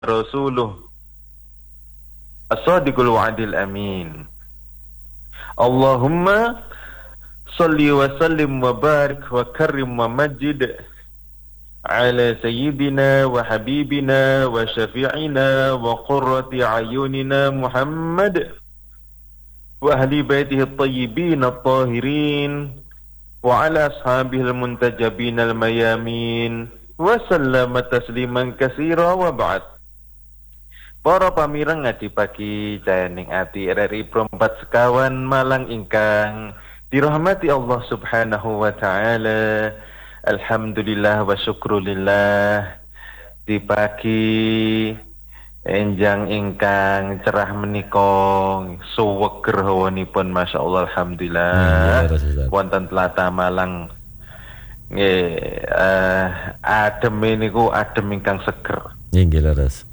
rasuluh as-sadiqul wa'dil amin. Allahumma salli wa sallim wa barik wa karrim wa majid ala sayyidina wa habibina wa syafi'ina wa qurrati ayunina Muhammad wa ahli baitihi at-tayyibin at-tahirin wa ala ashabihi al-muntajabin al-mayamin wa sallama tasliman katsira wa ba'd. Para pamireng ngadi pagi jayaning ati RRI Pro 4 sekawan Malang ingkang dirahmati Allah Subhanahu wa taala. Alhamdulillah wa syukrulillah, di pagi enjang ingkang cerah menika suweger hawanipun masyaallah alhamdulillah. Wonten tlatah Malang nggih adem niku adem ingkang seger. Nggih leres.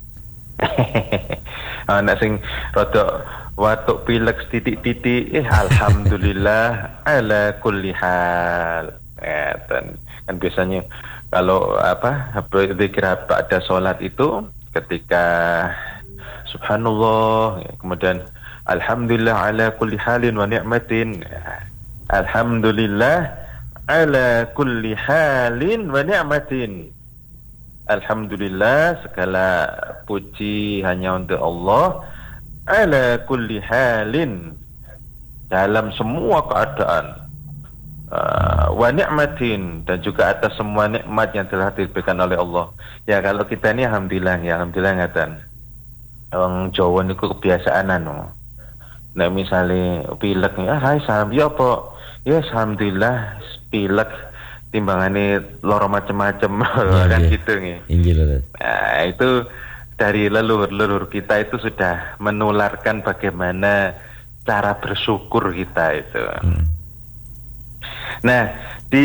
Anak sing rada watuk pilek titik-titik alhamdulillah ala kulli hal. Kan biasanya kalau berzikir pada sholat itu ketika subhanallah, kemudian alhamdulillah ala kulli halin wa ni'matin, alhamdulillah ala kulli halin wa ni'matin. Alhamdulillah, segala puji hanya untuk Allah, ala kulli halin, dalam semua keadaan, wa ni'matin, dan juga atas semua nikmat yang telah diberikan oleh Allah. Ya kalau kita ini alhamdulillah ngatan. Wong Jawa niku kebiasaan Nah misalnya pilek hai salam ya apa? Ya alhamdulillah pilek timbangane loro macam-macam kan gitu nih. Nah, itu dari leluhur kita itu sudah menularkan bagaimana cara bersyukur kita itu. Nah, di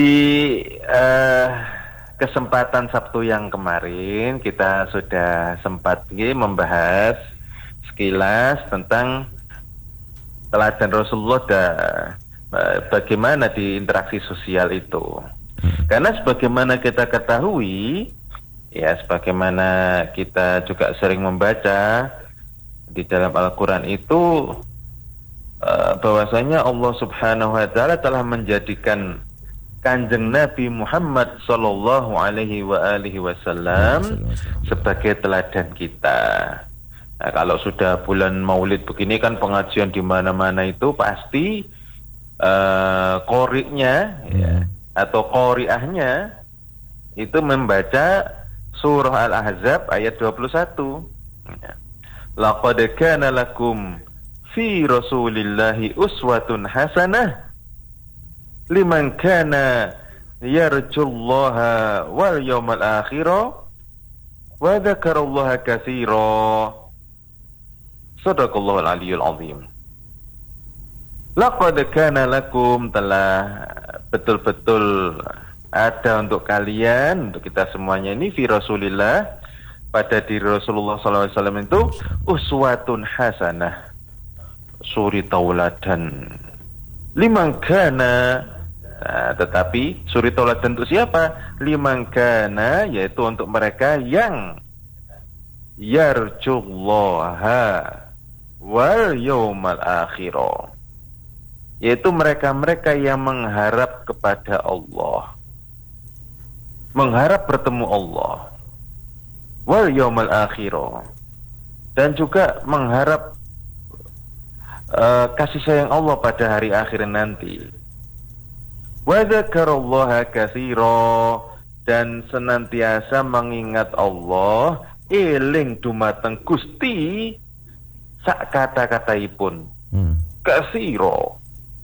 kesempatan Sabtu yang kemarin kita sudah sempat membahas sekilas tentang teladan Rasulullah bagaimana di interaksi sosial itu. Karena sebagaimana kita ketahui, ya sebagaimana kita juga sering membaca di dalam Al-Quran itu, bahwasanya Allah Subhanahu wa taala telah menjadikan Kanjeng Nabi Muhammad sallallahu alaihi wasallam sebagai teladan kita. Nah, kalau sudah bulan Maulid begini kan pengajian di mana-mana itu pasti qori'nya atau qori'ahnya itu membaca surah Al-Ahzab ayat 21. Laqad kana lakum fi Rasulillahi uswatun hasanah liman kana yarjullaha wal yawmal akhira wa dzakarallaha katsira. Shadaqallahul aliyyul azim. Laqad kana lakum, telah betul-betul ada untuk kalian, untuk kita semuanya ini fi Rasulillah, pada diri Rasulullah SAW itu uswatun hasanah, suri tauladan liman kana. Nah, tetapi suri tauladan untuk siapa? Liman kana, yaitu untuk mereka yang yarjullaha wal yawmal akhirah, yaitu mereka-mereka yang mengharap kepada Allah, mengharap bertemu Allah, wal yawmal akhirah, dan juga mengharap kasih sayang Allah pada hari akhir nanti. Wa dzakarallaha katsira, dan senantiasa mengingat Allah, eling dumateng Gusti sak kata-kataipun katsira.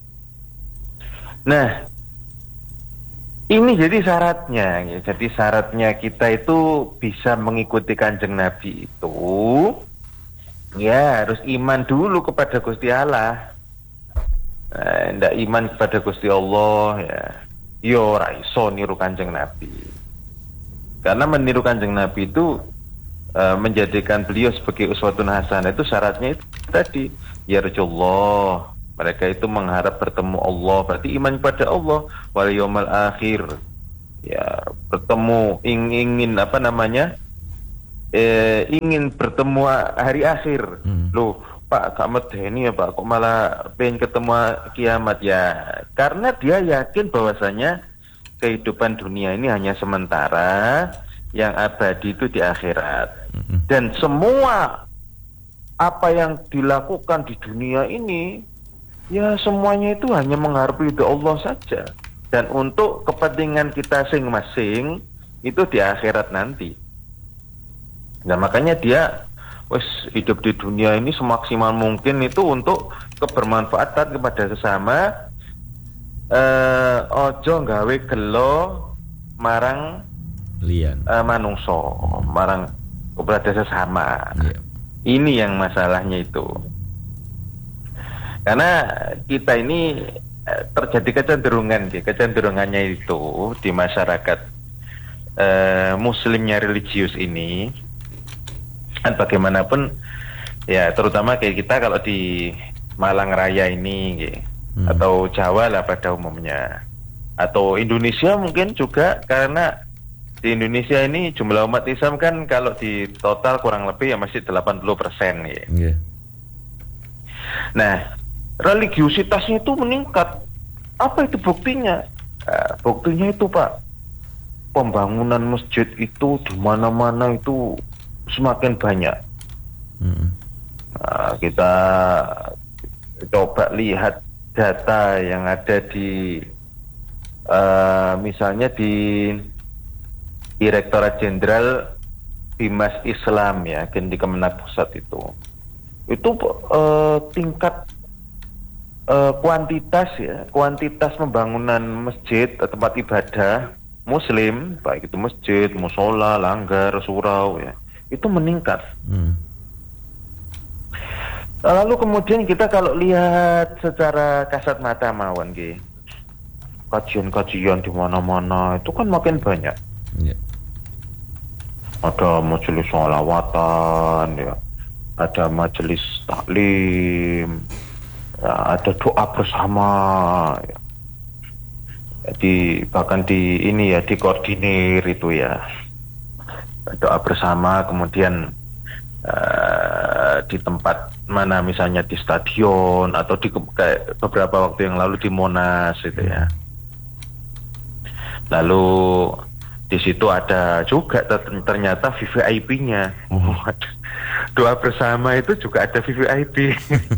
Nah, ini jadi syaratnya, ya. Jadi syaratnya kita itu bisa mengikuti Kanjeng Nabi itu, ya harus iman dulu kepada Gusti Allah. Ndak iman kepada Gusti Allah, ya yo ora iso niru Kanjeng Nabi. Karena meniru Kanjeng Nabi itu menjadikan beliau sebagai uswatun hasanah, itu syaratnya itu tadi, yarjullah, mereka itu mengharap bertemu Allah, berarti iman kepada Allah, wal yaumil akhir, ya bertemu ingin ingin bertemu hari akhir. Loh, Pak, gak medeni ya Pak, kok malah pengen ketemu kiamat ya? Karena dia yakin bahwasanya kehidupan dunia ini hanya sementara, yang abadi itu di akhirat. Dan semua apa yang dilakukan di dunia ini, ya semuanya itu hanya mengharap ridho Allah saja. Dan untuk kepentingan kita masing-masing itu di akhirat nanti. Nah makanya dia hidup di dunia ini semaksimal mungkin itu untuk kebermanfaatan kepada sesama. Ojo gawe gelo marang lian manungso, marang kepada sesama. Ini yang masalahnya itu. Karena kita ini terjadi kecenderungannya itu di masyarakat muslimnya religius ini. Dan bagaimanapun ya terutama kayak kita kalau di Malang Raya ini atau Jawa lah pada umumnya, atau Indonesia mungkin juga, karena di Indonesia ini jumlah umat Islam kan kalau di total kurang lebih ya masih 80% ya. Nah, religiusitasnya itu meningkat. Apa itu buktinya? Buktinya itu Pak, pembangunan masjid itu di mana-mana itu semakin banyak. Kita coba lihat data yang ada di misalnya di Direktorat Jenderal Bimas Islam ya, di Kemenak Pusat itu tingkat kuantitas pembangunan masjid, tempat ibadah Muslim, baik itu masjid, musola, langgar, surau ya, itu meningkat. Lalu kemudian kita kalau lihat secara kasat mata mawon kajian-kajian di mana-mana itu kan makin banyak. Ada majelis sholawatan ya, ada majelis taklim ya, ada doa bersama ya. Bahkan di ini ya dikoordinir itu ya, doa bersama. Kemudian di tempat mana, misalnya di stadion atau di beberapa waktu yang lalu di Monas itu ya. Lalu di situ ada juga ternyata VVIP-nya. Doa bersama itu juga ada VVIP.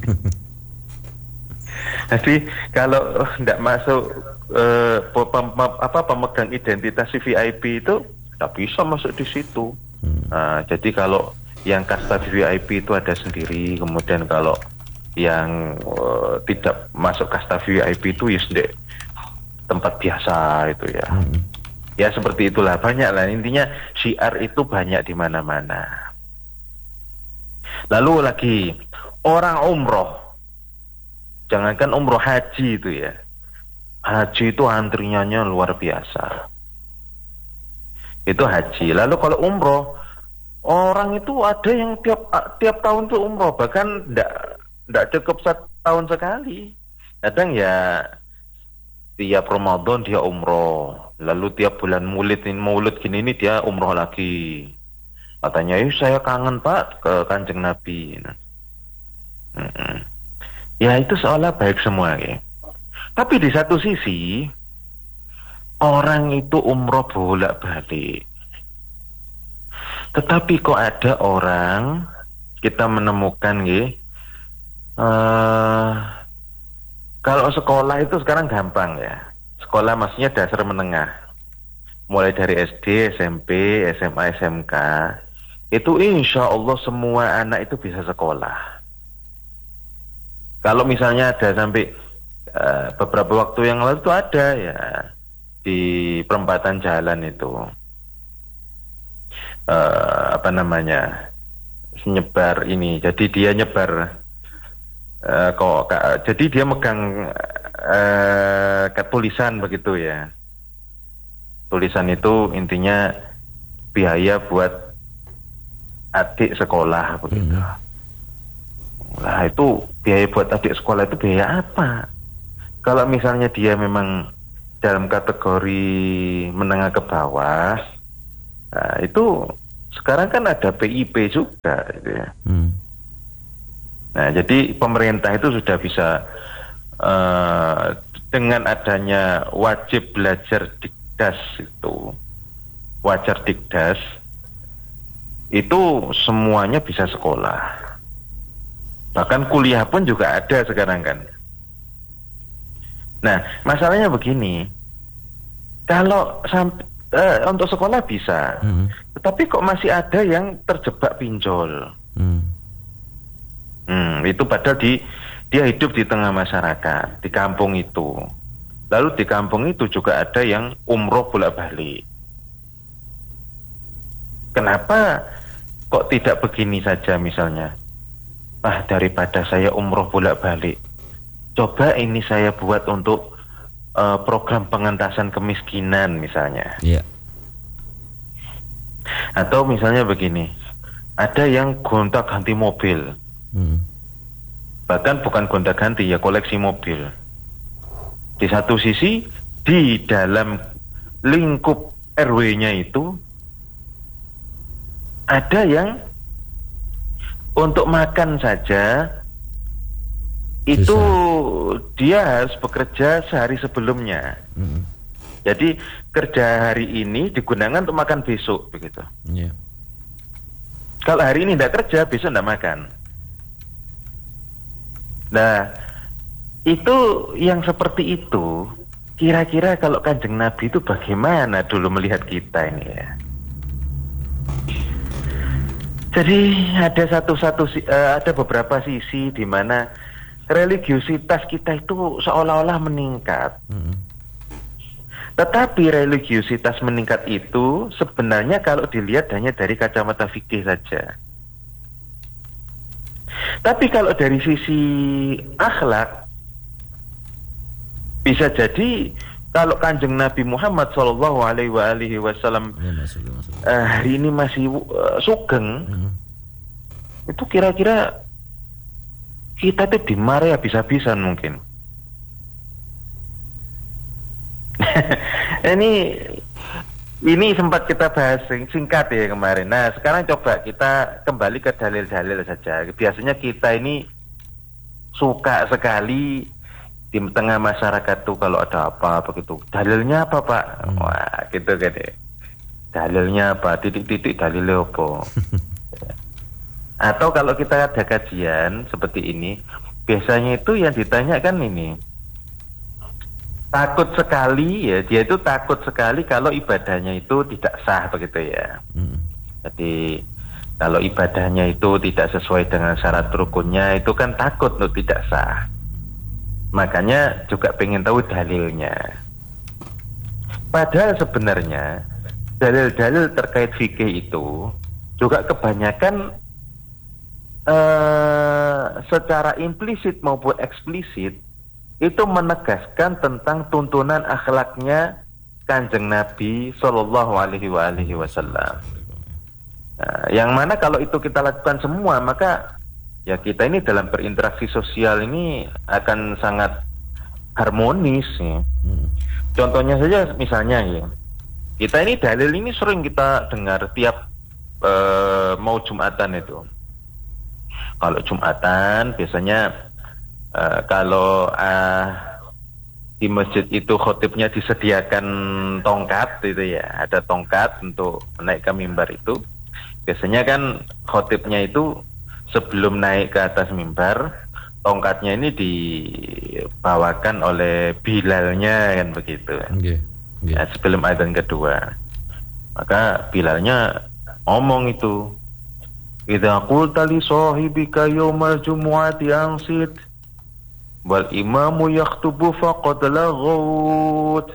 Jadi kalau tidak masuk pemegang identitas VVIP itu tidak bisa masuk di situ. Nah, jadi kalau yang kasta VVIP itu ada sendiri. Kemudian kalau yang tidak masuk kasta VIP itu ya sendiri tempat biasa itu ya. Ya seperti itulah, banyak lah, intinya syiar itu banyak di mana-mana. Lalu lagi orang umroh, jangankan umroh, haji itu ya, haji itu antrinya luar biasa. Itu haji. Lalu kalau umroh, orang itu ada yang tiap tahun tuh umroh, bahkan tidak cukup setahun sekali. Kadang ya tiap Ramadan dia umroh, lalu tiap bulan Maulid gini ini dia umroh lagi. Katanya, saya kangen Pak ke Kanjeng Nabi. Ya itu seolah baik semua ya. Tapi di satu sisi orang itu umroh bolak-balik. Tetapi kok ada orang, kita menemukan kalau sekolah itu sekarang gampang ya. Sekolah maksudnya dasar menengah, mulai dari SD, SMP, SMA, SMK, itu insya Allah semua anak itu bisa sekolah. Kalau misalnya ada sampai beberapa waktu yang lalu itu ada ya di perempatan jalan itu nyebar ini. Jadi dia nyebar jadi dia megang tulisan begitu ya. Tulisan itu intinya biaya buat adik sekolah begitu. Nah itu biaya buat adik sekolah itu biaya apa? Kalau misalnya dia memang dalam kategori menengah ke bawah, nah, itu Sekarang kan ada PIP juga gitu ya. Nah, jadi pemerintah itu sudah bisa dengan adanya wajib belajar Dikdas itu, wajar Dikdas, itu semuanya bisa sekolah. Bahkan kuliah pun juga ada sekarang kan. Nah, masalahnya begini, kalau untuk sekolah bisa, tetapi kok masih ada yang terjebak pinjol. Itu padahal dia hidup di tengah masyarakat, di kampung itu. Lalu di kampung itu juga ada yang umroh bolak-balik. Kenapa kok tidak begini saja misalnya? Daripada saya umroh bolak-balik, coba ini saya buat untuk program pengentasan kemiskinan misalnya. Yeah. Atau misalnya begini, ada yang gonta-ganti mobil. Bahkan bukan gonta-ganti, ya koleksi mobil. Di satu sisi, di dalam lingkup RW-nya itu ada yang untuk makan saja itu dia harus bekerja sehari sebelumnya. Jadi kerja hari ini digunakan untuk makan besok begitu. Yeah. Kalau hari ini tidak kerja, besok tidak makan. Nah, itu yang seperti itu, kira-kira kalau Kanjeng Nabi itu bagaimana dulu melihat kita ini ya? Jadi ada beberapa sisi di mana religiusitas kita itu seolah-olah meningkat. Tetapi religiusitas meningkat itu sebenarnya kalau dilihat hanya dari kacamata fikih saja. Tapi kalau dari sisi akhlak, bisa jadi kalau Kanjeng Nabi Muhammad SAW hari ini masih sugeng, itu kira-kira kita tuh dimarahi habis-habisan mungkin. Ini sempat kita bahas singkat ya kemarin. Nah, sekarang coba kita kembali ke dalil-dalil saja. Biasanya kita ini suka sekali di tengah masyarakat tuh kalau ada apa begitu. Dalilnya apa, Pak? Wah, gitu kan ya. Dalilnya apa? Titik-titik dalilnya apa? Atau kalau kita ada kajian seperti ini, biasanya itu yang ditanya kan ini. Takut sekali ya, dia itu takut sekali kalau ibadahnya itu tidak sah begitu ya. Jadi kalau ibadahnya itu tidak sesuai dengan syarat rukunnya, itu kan takut untuk tidak sah. Makanya juga pengen tahu dalilnya. Padahal sebenarnya dalil-dalil terkait fikih itu juga kebanyakan secara implisit maupun eksplisit itu menegaskan tentang tuntunan akhlaknya Kanjeng Nabi Shallallahu Alaihi Wasallam. Yang mana kalau itu kita lakukan semua, maka ya kita ini dalam berinteraksi sosial ini akan sangat harmonis. Ya. Contohnya saja misalnya ya, kita ini dalil ini sering kita dengar tiap mau Jumatan itu. Kalau Jumatan biasanya kalau di masjid itu khotibnya disediakan tongkat gitu ya, ada tongkat untuk naik ke mimbar itu. Biasanya kan khotibnya itu sebelum naik ke atas mimbar, tongkatnya ini dibawakan oleh Bilalnya kan begitu. Nah, sebelum adzan kedua, maka Bilalnya ngomong itu, "Idza qulta li sahibika yaumal jumu'ati ansit wal imamu yaktubu faqad laghut.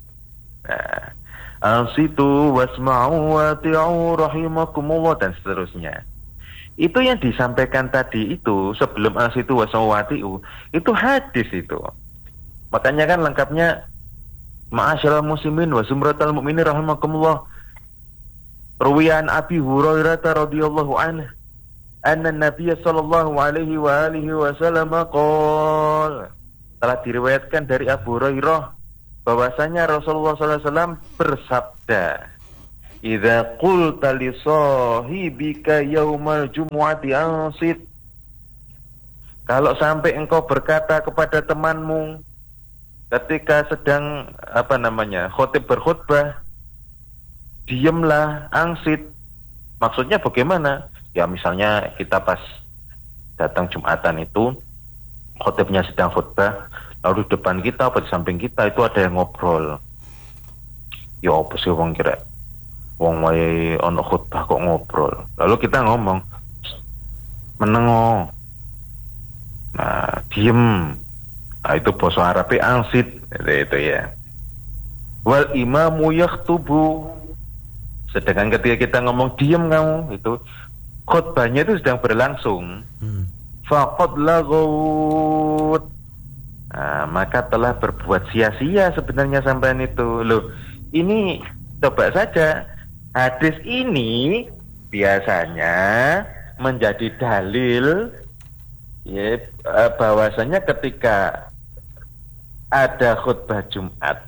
Ansitu wasma'u wati'u rahimakumullah," dan seterusnya. Itu yang disampaikan tadi itu sebelum ansitu wasma'u wati'u itu hadis itu. Makanya kan lengkapnya ma'asyiral muslimin wa zumratal mu'minin rahimakumullah. Ruwiyan Abi Hurairah radhiyallahu anhu anna Nabiy sallallahu alaihi wa alihi wasallam qala, telah diriwayatkan dari Abu Hurairah bahwasanya Rasulullah sallallahu alaihi wasallam bersabda, idza qulta li sahibika yaumal jumu'ati ansit. Kalau sampai engkau berkata kepada temanmu ketika sedang khotib berkhutbah, diamlah, angsit. Maksudnya bagaimana? Ya misalnya kita pas datang Jumatan itu, khotibnya sedang khutbah, lalu di depan kita atau di samping kita itu ada yang ngobrol. Ya apa sih wong kira? Wong wae ono khutbah kok ngobrol. Lalu kita ngomong, menengo. Nah, diem. Nah, itu bahasa Arabnya angsit, itu ya. Wal imamu yakhtubu. Sedangkan ketika kita ngomong diem kamu, itu khutbahnya itu sedang berlangsung. Faqad laghut. Nah, maka telah berbuat sia-sia sebenarnya sampean itu. Loh, ini coba saja hadis ini biasanya menjadi dalil ya, bahwasanya ketika ada khutbah Jumat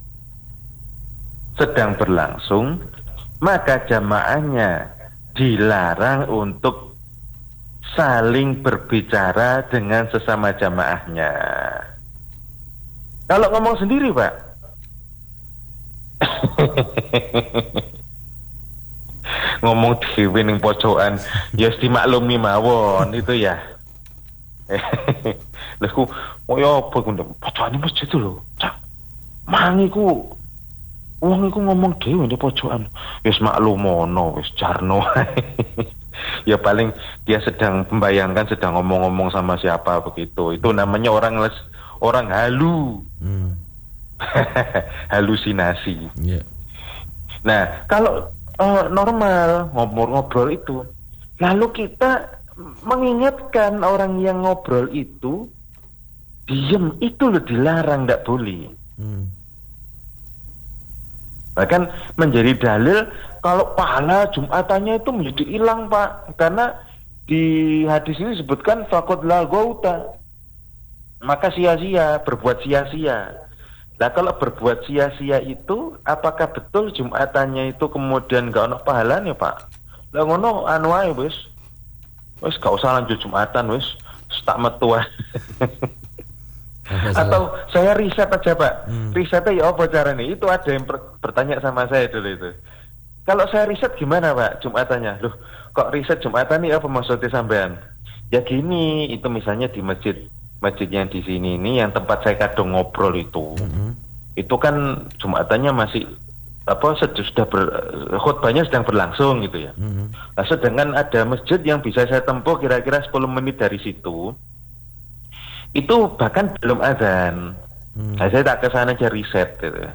sedang berlangsung, maka jamaahnya dilarang untuk saling berbicara dengan sesama jamaahnya. Kalau ngomong sendiri, Pak, ngomong dhewe ning pojokan ya dimaklumi mawon itu ya. Lha ku koyo apa ku pojokane masjid lho. Cak. Mangiku wong iku ngomong dhewe ning pojokan. Wis maklumono, wis jarno. Ya paling dia sedang membayangkan sedang ngomong-ngomong sama siapa begitu. Itu namanya orang halu. Halusinasi. Yeah. Nah, kalau normal ngobrol itu, lalu kita mengingatkan orang yang ngobrol itu diem, itu loh dilarang, tidak boleh. Bahkan menjadi dalil kalau pahala Jumatannya itu menjadi hilang, Pak, karena di hadis ini disebutkan faqad laghauta, maka sia-sia, berbuat sia-sia. Nah kalau berbuat sia-sia itu, apakah betul Jumatannya itu kemudian gak ono pahalanya, Pak? Lah ngono anu ae wis gak usah lanjut Jumatan wis tak metu. Atau saya riset aja, Pak. Risetnya ya apa caranya? Itu ada yang bertanya sama saya dulu itu. Kalau saya riset gimana, Pak, Jumatannya? Loh, kok riset Jumatan ini apa maksudnya sampean? Ya gini, itu misalnya di masjid yang di sini ini yang tempat saya kadang ngobrol itu. Itu kan Jumatannya masih sudah khutbahnya sedang berlangsung gitu ya. Nah, sedangkan ada masjid yang bisa saya tempuh kira-kira 10 menit dari situ. Itu bahkan belum azan. Nah, saya tak kesana aja riset gitu.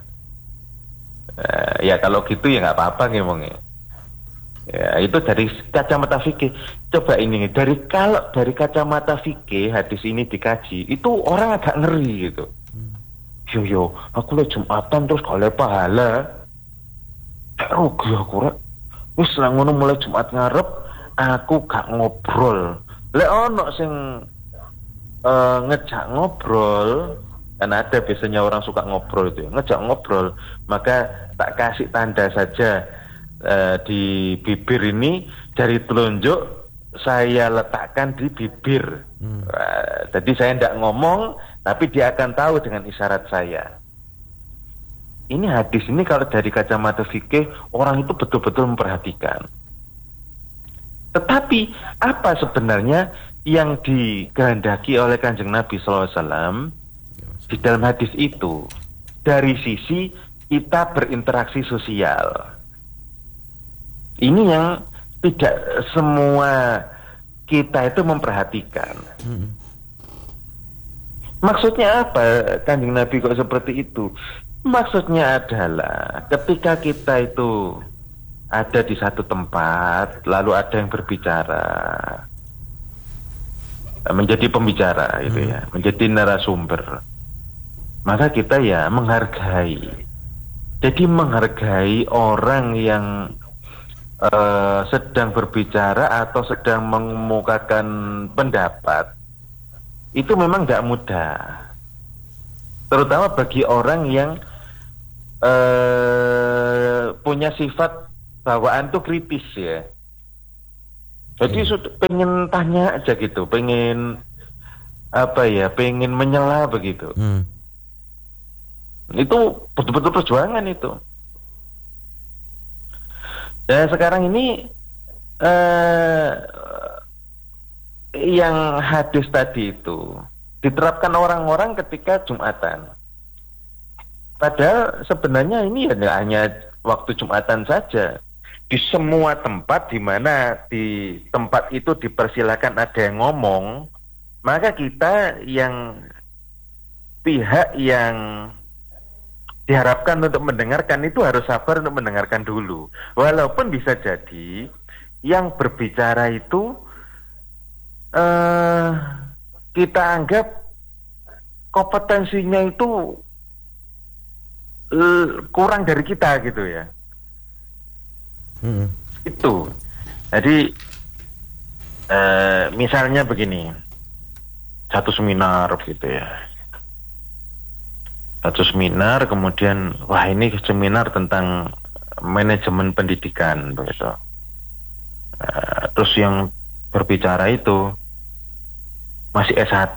Ya kalau gitu ya nggak apa-apa ngomongnya. Ya, itu dari kacamata fikih. Coba ini dari kacamata fikih hadis ini dikaji, itu orang agak ngeri gitu. Yo, aku le Jumatan terus kalau pahala. Rugi aku rek. Wis lah ngono mulai Jumat ngarep aku gak ngobrol. Lek ono sing ngejak ngobrol, kan ada biasanya orang suka ngobrol itu ya, ngejak ngobrol, maka tak kasih tanda saja di bibir ini, jari telunjuk saya letakkan di bibir. Jadi saya tidak ngomong, tapi dia akan tahu dengan isyarat saya. Ini hadis ini kalau dari kacamata fikih, orang itu betul-betul memperhatikan. Tetapi apa sebenarnya yang dikehendaki oleh Kanjeng Nabi SAW di dalam hadis itu? Dari sisi kita berinteraksi sosial. Ini yang tidak semua kita itu memperhatikan. Maksudnya apa Kanjeng Nabi kok seperti itu? Maksudnya adalah ketika kita itu ada di satu tempat, lalu ada yang berbicara, menjadi pembicara gitu ya, menjadi narasumber, maka kita ya menghargai. Jadi menghargai orang yang sedang berbicara atau sedang mengemukakan pendapat, itu memang tidak mudah, terutama bagi orang yang punya sifat bawaan tuh kritis ya. Jadi pengen tanya aja gitu, pengen pengen menyela begitu. Itu betul-betul perjuangan itu. Dan sekarang ini yang hadis tadi itu diterapkan orang-orang ketika Jumatan. Padahal sebenarnya ini hanya waktu Jumatan saja. Di semua tempat di mana di tempat itu dipersilakan ada yang ngomong, maka kita yang pihak yang diharapkan untuk mendengarkan itu harus sabar untuk mendengarkan dulu. Walaupun bisa jadi yang berbicara itu kita anggap kompetensinya itu kurang dari kita gitu ya. Itu. Jadi misalnya begini, satu seminar gitu ya. Satu seminar kemudian ini seminar tentang manajemen pendidikan begitu. Terus yang berbicara itu masih S1.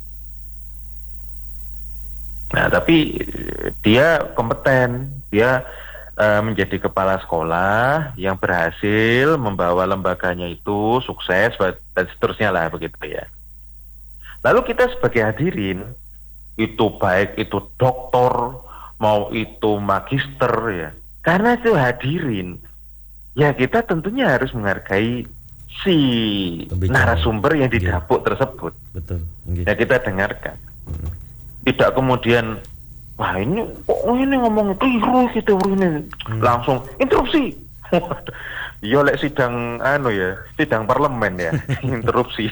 Nah, tapi dia kompeten, dia menjadi kepala sekolah yang berhasil membawa lembaganya itu sukses dan seterusnya lah begitu ya. Lalu kita sebagai hadirin, itu baik itu doktor mau itu magister ya, karena itu hadirin ya, kita tentunya harus menghargai si narasumber yang didapuk tersebut. Betul. Ya kita dengarkan. Tidak kemudian ini kok ini ngomong keliru gitu ini langsung interupsi. Ya lek sidang sidang parlemen ya, interupsi.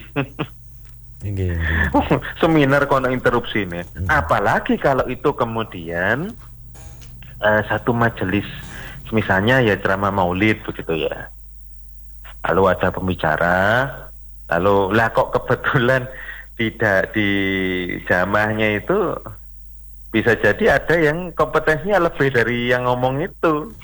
Seminar kono interupsi nih. Apalagi kalau itu kemudian satu majelis, misalnya ya ceramah maulid begitu ya. Lalu ada pembicara, lalu kok kebetulan tidak di jamaahnya itu bisa jadi ada yang kompetensinya lebih dari yang ngomong itu.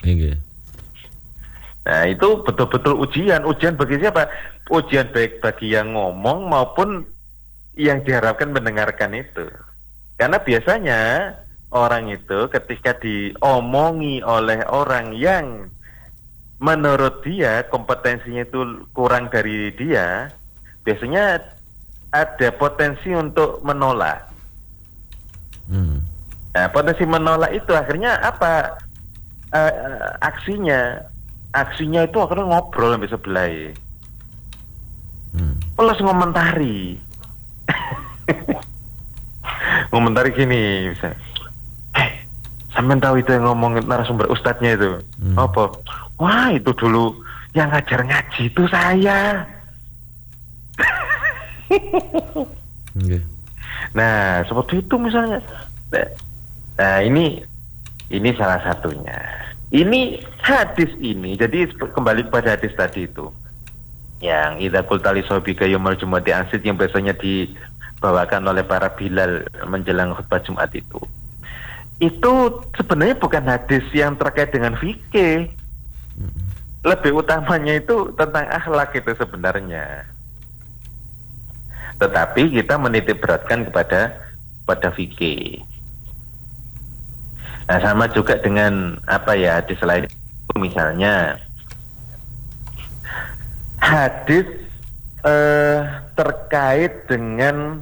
Nah itu betul-betul ujian bagi siapa? Ujian baik bagi yang ngomong maupun yang diharapkan mendengarkan itu. Karena biasanya orang itu ketika diomongi oleh orang yang menurut dia kompetensinya itu kurang dari dia, biasanya ada potensi untuk menolak. Nah, potensi menolak itu akhirnya apa? Aksinya itu akhirnya ngobrol sampai sebelah. Plus ngomentari. Ngomentari gini bisa. Sampean tahu itu yang ngomong narasumber ustadznya itu? Apa? Wah, itu dulu yang ngajar ngaji itu saya. Nah, seperti itu misalnya. Nah, ini salah satunya. Ini hadis ini, jadi kembali pada hadis tadi itu. Yang idza qulta li sahbika yaumul jumu'ati ansit, yang biasanya dibawakan oleh para Bilal menjelang khutbah Jumat itu. Itu sebenarnya bukan hadis yang terkait dengan fikih. Lebih utamanya itu tentang akhlak itu sebenarnya. Tetapi kita menitik beratkan kepada fikih. Nah, sama juga dengan hadis lain itu, misalnya hadis terkait dengan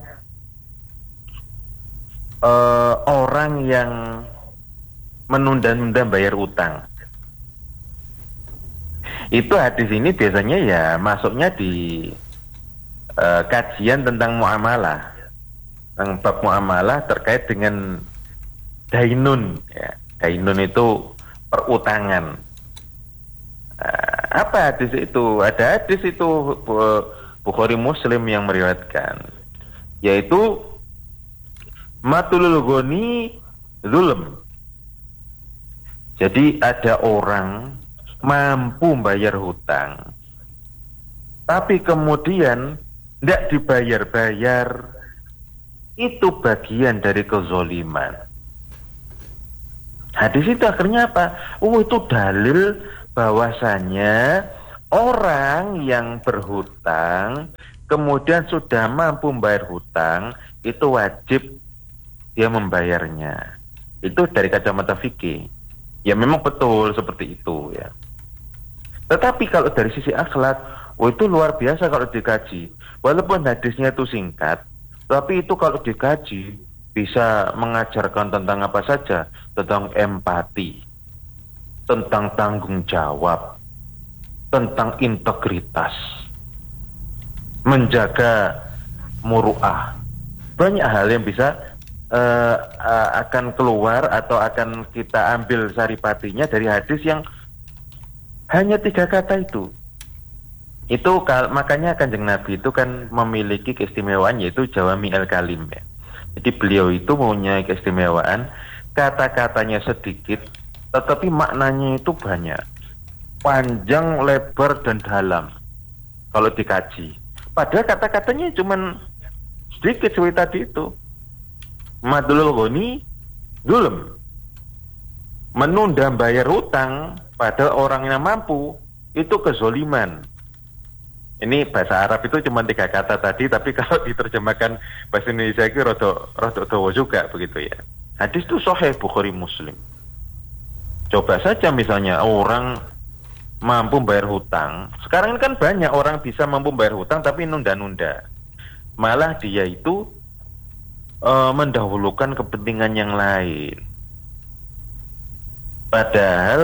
orang yang menunda-nunda bayar utang. Itu hadis ini biasanya ya masuknya di kajian tentang muamalah, tentang bab muamalah terkait dengan dainun ya. Dainun itu perutangan. Apa hadis itu? Ada hadis itu Bukhari Muslim yang meriwayatkan, yaitu matulul ghani zulm. Jadi ada orang mampu bayar hutang, tapi kemudian tidak dibayar-bayar, itu bagian dari kezoliman. Hadis itu akhirnya apa? Itu dalil bahwasanya orang yang berhutang kemudian sudah mampu membayar hutang itu wajib dia membayarnya. Itu dari kacamata fikih. Ya memang betul seperti itu ya. Tetapi kalau dari sisi akhlak, itu luar biasa kalau dikaji. Walaupun hadisnya itu singkat, tapi itu kalau dikaji bisa mengajarkan tentang apa saja, tentang empati, tentang tanggung jawab, tentang integritas, menjaga muru'ah. Banyak hal yang bisa akan keluar atau akan kita ambil saripatinya dari hadis yang hanya 3 kata itu. Itu makanya Kanjeng Nabi itu kan memiliki keistimewaan yaitu Jawami al-Kalim ya. Jadi beliau itu punya keistimewaan, kata-katanya sedikit tetapi maknanya itu banyak, panjang, lebar, dan dalam kalau dikaji. Padahal kata-katanya cuma sedikit seperti tadi itu. Madlul ghani zulm, menunda bayar utang pada orang yang mampu itu kezoliman. Ini bahasa Arab itu cuma 3 kata tadi, tapi kalau diterjemahkan bahasa Indonesia itu rada dawa juga begitu ya. Hadis itu sahih Bukhari Muslim. Coba saja misalnya orang mampu bayar hutang. Sekarang ini kan banyak orang bisa mampu bayar hutang tapi nunda-nunda. Malah dia itu mendahulukan kepentingan yang lain. Padahal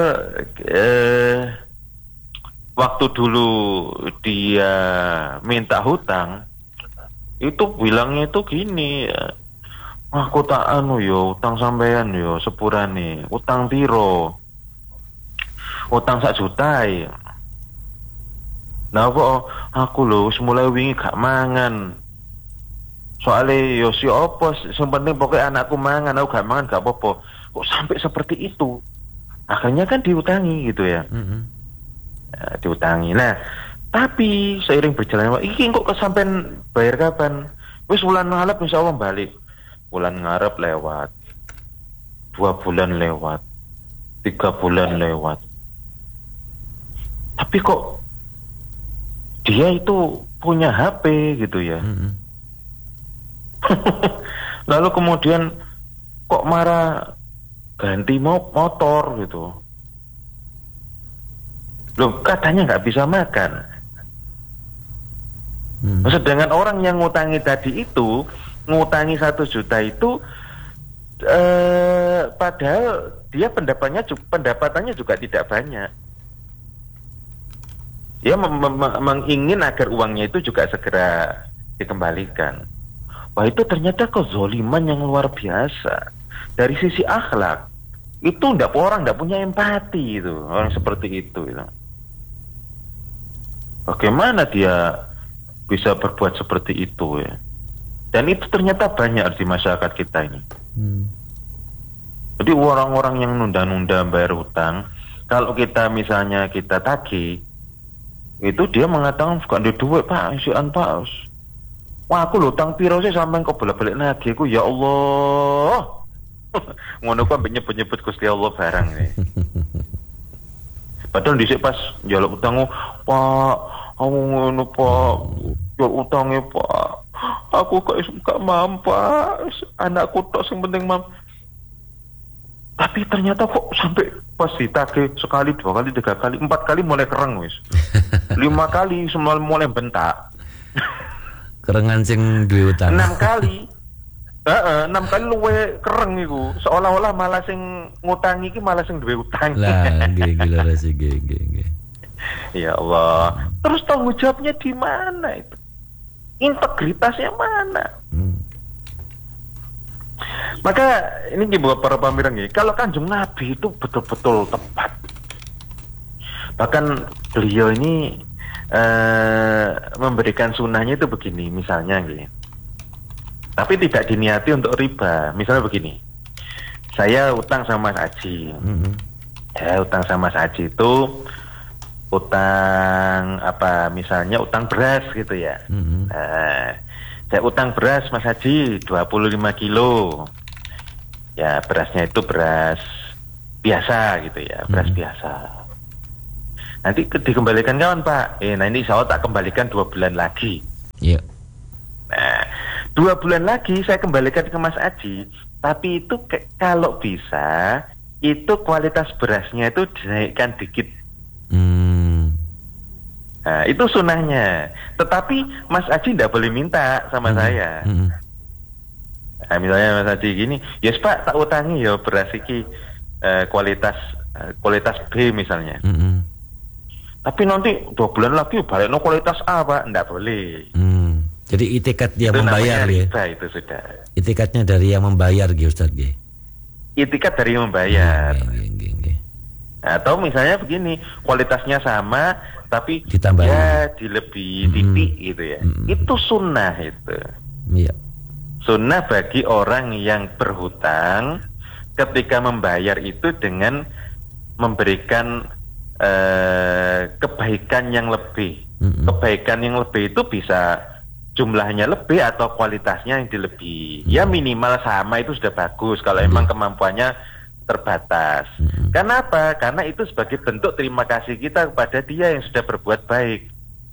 waktu dulu dia minta hutang, itu bilangnya itu gini, aku tak utang sampean yo sepurane, utang piro? Utang 1 juta ya. Nah kok aku lho mulai wingi gak mangan. Soalnya yo si opo, yang penting pokoknya anakku mangan, aku gak mangan gak apa-apa. Kok sampai seperti itu? Akhirnya kan diutangi gitu ya. Diutangi. Nah, tapi seiring berjalannya iki kok kesampean bayar kapan? Wis wulan ngarep insyaallah balik. Bulan ngarep lewat, 2 bulan lewat, 3 bulan lewat. Tapi kok dia itu punya HP gitu ya. Lalu kemudian kok marah ganti motor gitu. Loh katanya nggak bisa makan. Sedangkan orang yang ngutangi tadi itu, ngutangi 1 juta itu padahal dia pendapatannya juga tidak banyak. Dia mengingin agar uangnya itu juga segera dikembalikan. Wah itu ternyata kezoliman yang luar biasa. Dari sisi akhlak itu orang tidak punya empati itu, orang seperti itu. Bagaimana dia bisa berbuat seperti itu ya? Dan itu ternyata banyak di masyarakat kita ini. Jadi orang-orang yang nunda-nunda bayar hutang, kalau kita misalnya kita tagih, itu dia mengatakan suka ada duit pak, isian pak. Wah aku hutang piro sih sampai kok bolak-balik nagih aku ya Allah. Ngono kok nyebut-nyebut Gusti Allah barang ini. Padahal dhisik pas njaluk utang, Pak, aku ngono Pak, njaluk utangnya Pak. Aku gak mampu, anakku tok sing penting mampu. Tapi ternyata kok sampai pas ditagih sekali, 2 kali, 3 kali, 4 kali mulai kereng wis. 5 kali semua mulai bentak. Kerengan sing duwe utang. 6 kali. 6 kali luwe kereng iku. Seolah-olah malah sing ngutangi iki malah sing duwe utang. Lah, nggih lho sih nggih. Ya Allah. Terus tanggung jawabnya di mana itu? Integritasnya mana? Maka ini buat para pamireng nggih, kalau Kanjeng Nabi itu betul-betul tepat. Bahkan beliau ini memberikan sunnahnya itu begini, misalnya nggih. Tapi tidak diniati untuk riba. Misalnya begini, saya utang sama Mas Haji. Saya utang sama Mas Haji itu utang apa? Misalnya utang beras gitu ya. Saya utang beras Mas Haji 25 kilo. Ya berasnya itu beras biasa gitu ya, beras biasa. Nanti dikembalikan kapan Pak? Nah ini insya Allah tak kembalikan 2 bulan lagi. Iya. Nah 2 bulan lagi saya kembalikan ke Mas Aji. Tapi itu kalau bisa itu kualitas berasnya itu dinaikkan dikit. Nah itu sunahnya. Tetapi Mas Aji tidak boleh minta sama saya. Nah, misalnya Mas Aji gini, yes Pak tak utangi ya beras iki kualitas B misalnya. Tapi nanti 2 bulan lagi balik kualitas A Pak, enggak boleh. Jadi itikat dia itu membayar ya. Itu sudah. Itikatnya dari yang membayar gitu Ustaz ya. Itikat dari yang membayar. Nggih. Atau misalnya begini, kualitasnya sama tapi ditambahin. Ya dilebih titik gitu ya. Itu sunnah itu. Iya. Sunnah bagi orang yang berhutang ketika membayar itu dengan memberikan kebaikan yang lebih. Kebaikan yang lebih itu bisa jumlahnya lebih atau kualitasnya yang dilebih. Ya minimal sama itu sudah bagus kalau emang kemampuannya terbatas. Kenapa? Karena itu sebagai bentuk terima kasih kita kepada dia yang sudah berbuat baik.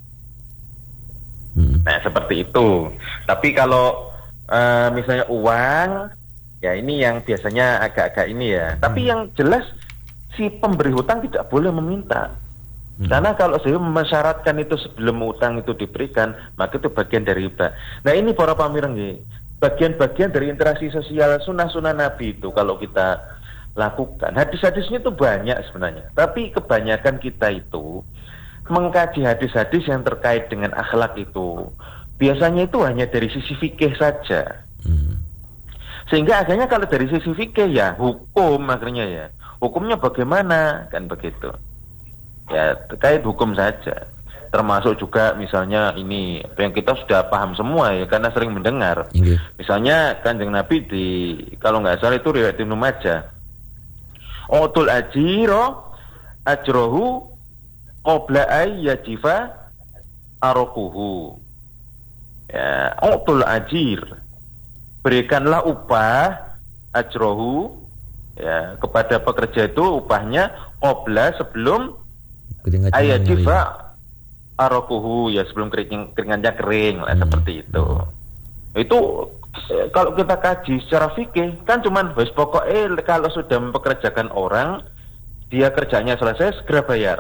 Nah seperti itu. Tapi kalau misalnya uang, ya ini yang biasanya agak-agak ini ya. Tapi yang jelas si pemberi hutang tidak boleh meminta. Karena kalau saya mensyaratkan itu sebelum utang itu diberikan, maka itu bagian dari riba. Nah ini para pamireng nggih, bagian-bagian dari interaksi sosial sunah-sunah Nabi itu kalau kita lakukan. Hadis-hadisnya itu banyak sebenarnya. Tapi kebanyakan kita itu mengkaji hadis-hadis yang terkait dengan akhlak itu biasanya itu hanya dari sisi fikih saja. Sehingga akhirnya kalau dari sisi fikih ya hukum akhirnya ya. Hukumnya bagaimana? Kan begitu. Ya terkait hukum saja. Termasuk juga misalnya ini yang kita sudah paham semua ya karena sering mendengar. Misalnya Kanjeng Nabi kalau nggak salah itu riwayat Ibnu Majah. Utul ajiro ajrohu qabla ay yajifa arokuhu. Ya, utul ajir. Berikanlah upah ajrohu ya kepada pekerja itu upahnya qabla sebelum ayajifa arokuhu ya sebelum keringannya kering lah seperti itu. Itu kalau kita kaji secara fikih kan cuman pokoknya kalau sudah mempekerjakan orang dia kerjanya selesai segera bayar.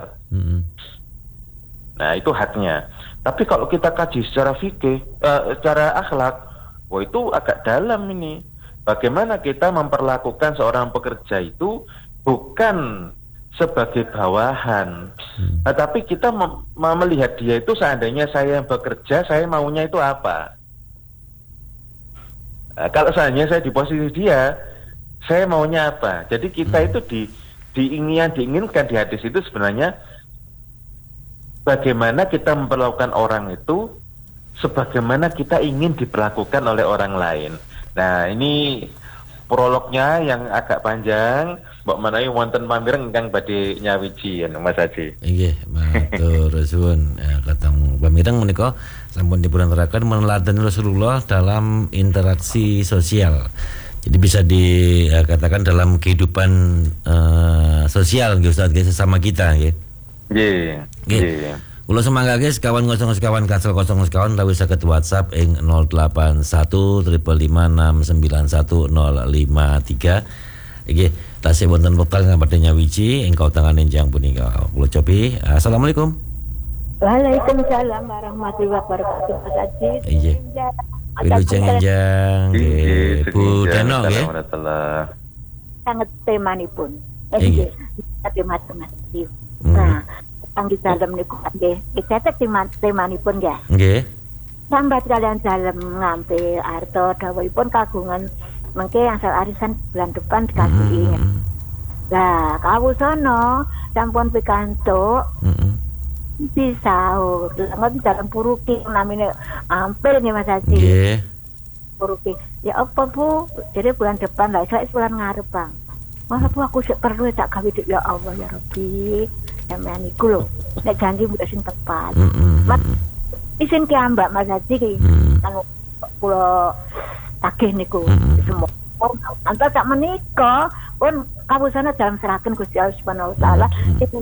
Nah itu haknya. Tapi kalau kita kaji secara fikih, secara akhlak, wah itu agak dalam ini. Bagaimana kita memperlakukan seorang pekerja itu bukan sebagai bawahan, tapi kita melihat dia itu seandainya saya yang bekerja, saya maunya itu apa? Kalau seandainya saya di posisi dia, saya maunya apa? Jadi kita itu diinginkan di hadis itu sebenarnya bagaimana kita memperlakukan orang itu sebagaimana kita ingin diperlakukan oleh orang lain. Nah ini prolognya yang agak panjang. Mbak Manai wonten pamireng ingkang badhe nyawiji ya Mas Haji. Nggih, matur suwun. Kateng pamireng menika sampun dipunaturaken meneladani Rasulullah dalam interaksi sosial. Jadi bisa dikatakan dalam kehidupan sosial nggih Ustaz sesama kita nggih. Nggih. Nggih. Kula semangga guys kawan ngosong sekawan kasel kosong sekawan lawi saged WhatsApp ing 081 556 91053. Iki tasih wonten vokal ngabadhe nyawiji engkau tangan enjang punika kula cobi. Assalamualaikum. Waalaikumsalam warahmatullahi wabarakatuh Mas Haji. Nggih. Wilujeng enjang nggih Bu Deno nggih. Sanget temanipun. Nggih. Tema Haji. Nah, kangge dalem niku nggih. Dicecek temanipun nggih. Nggih. Sambat kalian dalem ngampe arto dawuhipun kagungan mengke yang arisan bulan depan dikasih. Lah, kawusana sampun pikantuk. Bisa nggak dalam puruki namanya ampel nih Mas Haji. Nggih. Puruki. Ya apa Bu? Jadi bulan depan lah, saya bulan ngarep Bang. Masa Bu aku sik perlu tak gawe ya Allah ya Rabbi. Sampeyan iku lho. Nek janji mbok sing tepat. Mas isin ki ambak Mas Haji ki. Kang kula takih niku semua. Antar tak menika pun kawusana dalam serahkan Gusti Allah Subhanahu wa taala tinimbang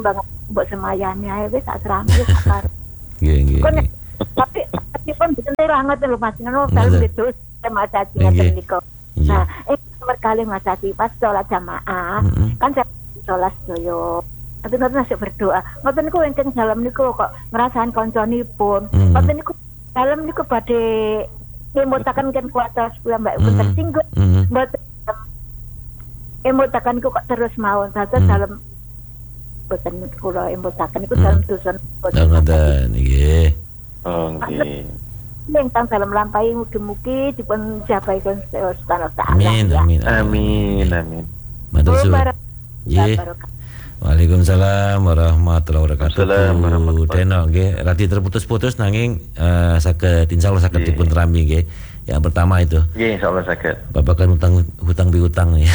mbok semayani ae wis sak serame wis akar. Nggih. Tapi pun mboten teranget lho Mas ngono dalem itu Mas Haji ngoten niku. Nah, berkali Mas Haji pas sholat jamaah kan saya sholat doyo. Tapi ngoten nasib berdoa. Ngoten niku engkang dalem niku kok ngrasani kancanipun. Ngoten niku dalem niku badhe emutaken ken kuasa supaya Mbak pun tersinggung. Mboten emutaken niku kok terus mawon saja dalem boten kula emutaken niku dalem dusun. Ngoten nggih. Nggih. Ingkang dalem lampahi mugi-mugi dipun jabahi Subhanahu wa taala. Amin. Matur suwun. Nggih. Waalaikumsalam warahmatullahi wabarakatuh. Deno nggih, radi terputus-putus nanging saged insyaallah saged dipun terami nggih. Yang pertama itu. Nggih, insyaallah saged. Babakan hutang piutang ya.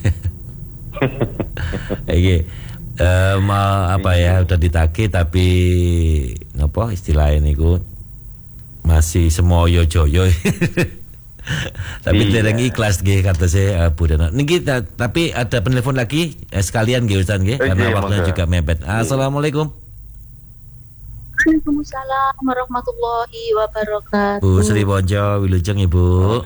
Nggih. Apa ya udah ditagih tapi napa istilahnya niku masih semoyo joyo. Tapi dereng ikhlas nggih kata saya Bu Deno. Niki tapi ada penelpon lagi sekalian nggih Ustaz nggih karena waktunya juga mepet. Assalamualaikum. Waalaikumsalam warahmatullahi wabarakatuh. Bu Sri Bojo Wilujeng Ibu.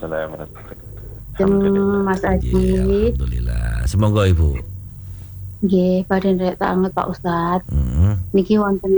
Mas Aji. Alhamdulillah. Semoga Ibu. Nggih, badhe rek tanget Pak Ustad. Niki wonten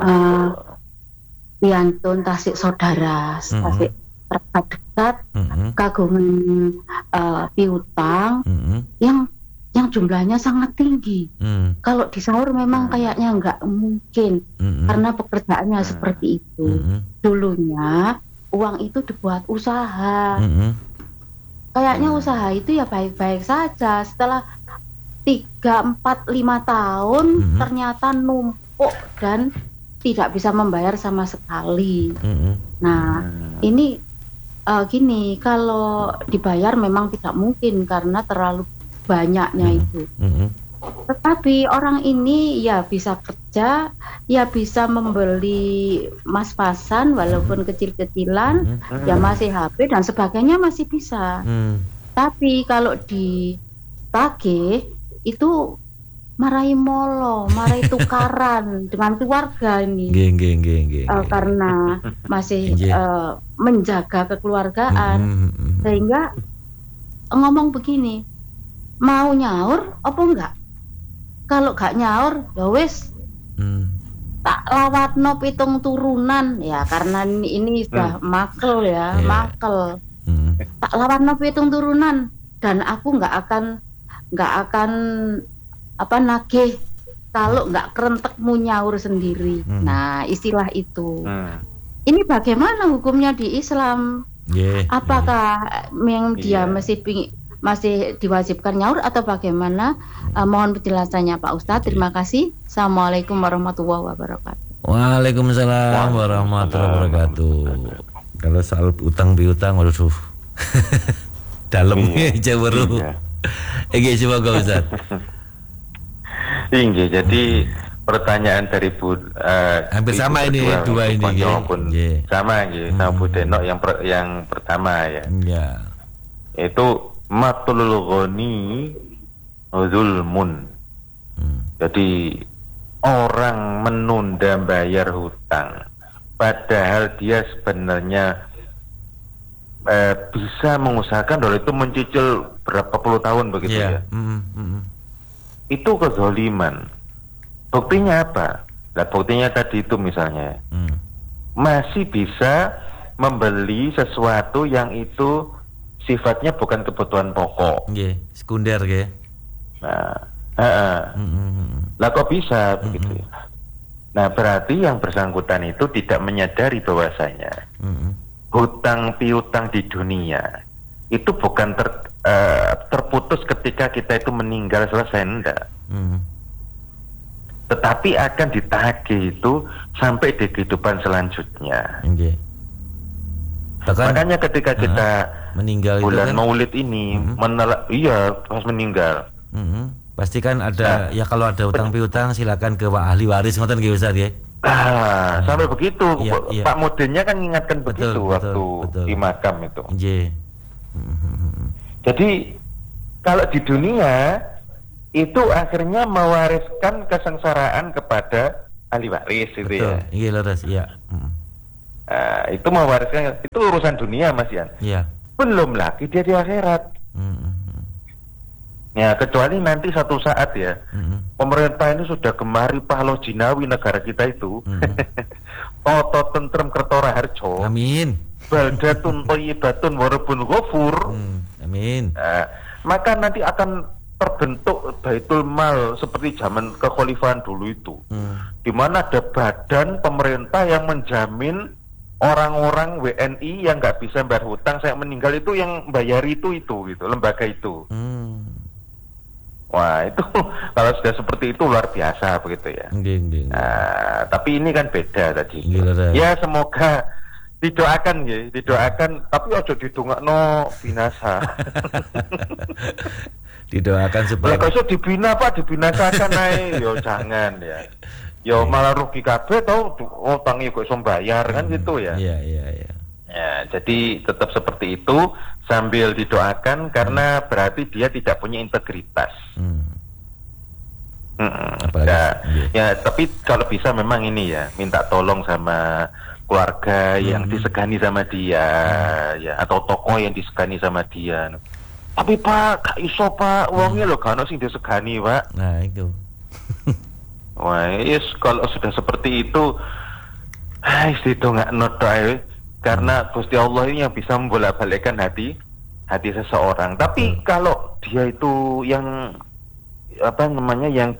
piantun tasik saudara, tasik dekat kagungan piutang yang jumlahnya sangat tinggi. Kalau di sahur memang kayaknya nggak mungkin karena pekerjaannya seperti itu. Dulunya uang itu dibuat usaha. Kayaknya usaha itu ya baik-baik saja. Setelah 3, 4, 5 tahun ternyata numpuk dan tidak bisa membayar sama sekali. Nah, ini gini, kalau dibayar memang tidak mungkin karena terlalu banyaknya itu. Tetapi orang ini ya bisa kerja, ya bisa membeli mas-masan walaupun kecil-kecilan, ya masih HP dan sebagainya masih bisa. Tapi kalau ditagih itu marahi molo, marahi tukaran dengan keluarga ini. Karena masih menjaga kekeluargaan, sehingga ngomong begini, mau nyaur apa enggak? Kalau gak nyaur, ya wis tak lawatno pitung turunan ya, karena ini sudah makel ya, makel. Tak lawatno pitung turunan dan aku nggak akan nagih kalau nggak kerentekmu nyaur sendiri. Nah, istilah itu. Ini bagaimana hukumnya di Islam? Apakah yang dia masih diwajibkan nyaur atau bagaimana? Mohon penjelasannya Pak Ustadz. Terima kasih. Assalamualaikum warahmatullahi wabarakatuh. Waalaikumsalam warahmatullahi wabarakatuh. Kalau soal utang piutang, waduh, dalamnya jauh. Semoga Ustaz. Jadi pertanyaan dari Bu hampir sama ini dua ini sama nggih sama Bu Deno yang pertama ya. Itu matul ghani zulmun. Jadi orang menunda bayar hutang padahal dia sebenarnya bisa mengusahakan kalau itu mencicil berapa puluh tahun begitu ya. Itu kezaliman. Buktinya apa? Nah, buktinya tadi itu misalnya masih bisa membeli sesuatu yang itu sifatnya bukan kebutuhan pokok. Sekunder ya. Nah, lah kok bisa begitu ya? Nah, berarti yang bersangkutan itu tidak menyadari bahwasanya hutang piutang di dunia itu bukan terputus ketika kita itu meninggal selesai, enggak. Tetapi akan ditagih itu sampai di kehidupan selanjutnya. Makanya ketika kita meninggal bulan itu kan, Maulid ini pas meninggal. Pasti kan ada ya, kalau ada utang piutang silakan ke ahli waris, ngoten nggih Ustaz ya. Sampai begitu. Pak Mudennya kan mengingatkan begitu waktu di makam itu. Jadi kalau di dunia itu akhirnya mewariskan kesengsaraan kepada ahli waris itu. Betul. Ya. Iya leres, iya. Itu mewariskan, itu urusan dunia Mas Yan. Iya. Belum lagi dia di akhirat. Ya, kecuali nanti satu saat ya, pemerintah ini sudah gemari pahlaw jinawi negara kita itu. Toto tentrem kertora harjo. Amin. Baldatun thayyibatun warabun ghafur. Amin. Maka nanti akan terbentuk Baitul Mal seperti zaman kekhalifahan dulu itu, di mana ada badan pemerintah yang menjamin orang-orang WNI yang nggak bisa bayar hutang saya meninggal itu yang bayar itu gitu, lembaga itu. Wah itu kalau sudah seperti itu luar biasa begitu ya. Tapi ini kan beda tadi. Ya semoga didoakan ya, didoakan. Tapi ojo didongakno binasa. Didoakan supaya. Kalau iso dibina Pak, dibinasakan ae. Yo jangan ya. Yo malah rugi kabeh tau utangnya kok iso bayar kan gitu ya. Iya. Ya, jadi tetap seperti itu sambil didoakan karena berarti dia tidak punya integritas. Ya, tapi kalau bisa memang ini ya, minta tolong sama keluarga yang disegani sama dia, ya, atau tokoh yang disegani sama dia. Tapi Pak, gak iso Pak, uangnya loh kan sing disegani Pak. Nah itu. Wah, yes, kalau sudah seperti itu, itu nggak noda karena Gusti Allah ini yang bisa membolak-balikkan hati seseorang. Tapi kalau dia itu yang apa namanya yang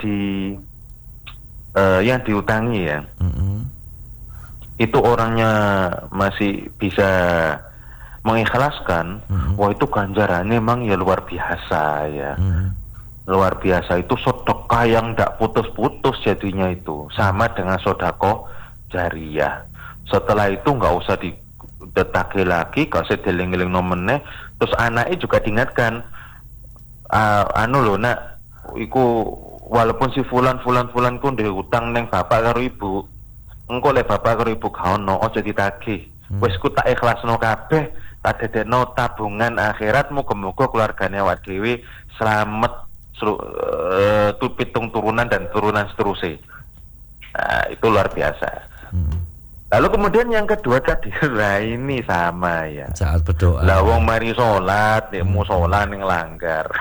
diutangi ya, itu orangnya masih bisa mengikhlaskan, wah itu ganjarannya memang ya luar biasa ya. Luar biasa, itu sedekah yang tidak putus-putus jadinya itu, sama dengan sedekah jariyah. Setelah itu nggak usah didetake lagi, gak usah dieling-eling nomene, terus anaknya juga diingatkan, anu lho nak, iku walaupun si fulan ku ndek utang neng bapak karo ibu, engko le bapak karo ibu gak ono, aja ditagih. Wis ku tak ikhlasno kabeh, tak dadekno tabungan akhirat, muga-muga keluargane awak dhewe slamet pitung turunan dan turunan seterusnya. Nah, itu luar biasa. Lalu kemudian yang kedua tadi, lah ini sama ya. Saat berdoa. Lah wong mari salat, nek musala ning langgar.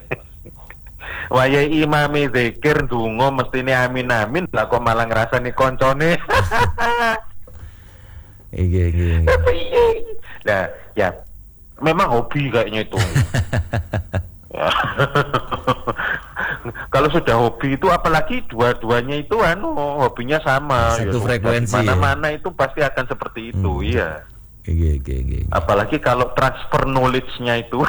Waya imami zikir ndonga mestine amin-amin, lah kok malah ngrasani koncone. Iya. Nah, ya memang hobi kayaknya itu. Ya. Kalau sudah hobi itu apalagi dua-duanya itu hobinya sama satu frekuensi mana-mana ya? Itu pasti akan seperti itu. Iya. Apalagi kalau transfer knowledge-nya itu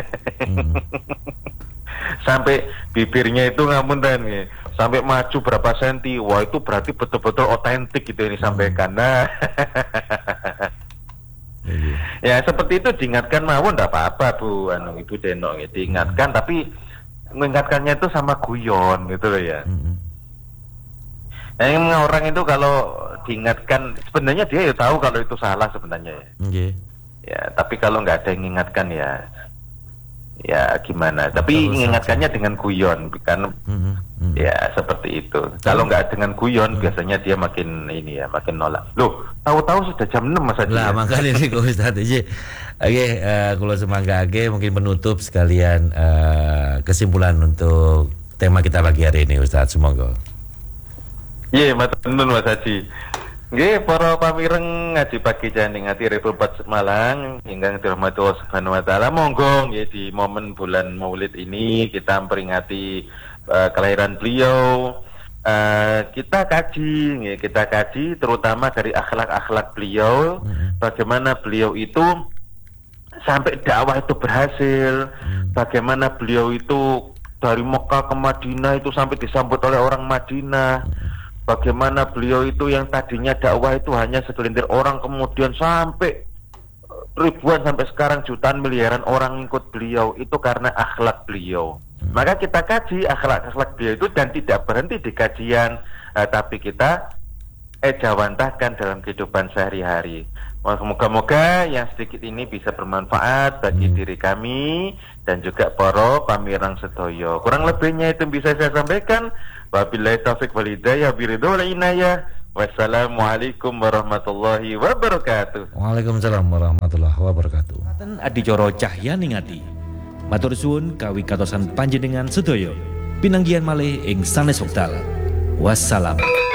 sampai bibirnya itu ngapunten ya, sampai maju berapa senti, wah itu berarti betul-betul otentik gitu yang disampaikan. Nah ya seperti itu diingatkan mawon ndak apa-apa Bu Ibu Denok ya, diingatkan tapi mengingatkannya itu sama guyon gitu loh ya. Nah, orang itu kalau diingatkan sebenarnya dia ya tahu kalau itu salah sebenarnya ya. Ya tapi kalau nggak ada yang mengingatkan ya gimana, tapi mengingatkannya dengan guyon kan. Ya seperti itu. Kalau nggak dengan guyon biasanya dia makin nolak. Loh, tahu-tahu sudah jam 6 Mas Haji. Lah makanya ini kok Ustaz aja. Oke, kalau semanggake mungkin penutup sekalian kesimpulan untuk tema kita pagi hari ini Ustaz, semoga. Iya, matur nuwun Mas Haji. Nggih, para pamireng ngaji pagi Janing Ati Republik Malang ingkang dirahmati Allah Subhanahu wa taala, monggo nggih di momen bulan Maulid ini kita memperingati kelahiran beliau. Kita kaji terutama dari akhlak-akhlak beliau, bagaimana beliau itu sampai dakwah itu berhasil, bagaimana beliau itu dari Mekah ke Madinah itu sampai disambut oleh orang Madinah. Bagaimana beliau itu yang tadinya dakwah itu hanya segelintir orang, kemudian sampai ribuan sampai sekarang jutaan miliaran orang ikut beliau, itu karena akhlak beliau. Maka kita kaji akhlak-akhlak beliau itu dan tidak berhenti di kajian, tapi kita jawantahkan dalam kehidupan sehari-hari. Moga-moga yang sedikit ini bisa bermanfaat bagi diri kami dan juga para pamirang sedoyo. Kurang lebihnya itu bisa saya sampaikan. Wabillahi taufiq wal hidayah biridho wal inayah. Wassalamualaikum warahmatullahi wabarakatuh. Waalaikumsalam warahmatullahi wabarakatuh. Adicara Cahyani Ngati. Matur suwun kawi katosan panjenengan sedoyo. Pinanggihan malih ing sanes wekdal. Wassalam.